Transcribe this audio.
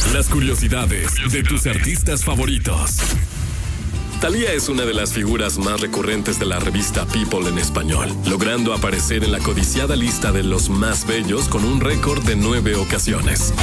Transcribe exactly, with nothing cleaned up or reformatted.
Las curiosidades de tus artistas favoritos. Thalía es una de las figuras más recurrentes de la revista People en español, logrando aparecer en la codiciada lista de los más bellos con un récord de nueve ocasiones.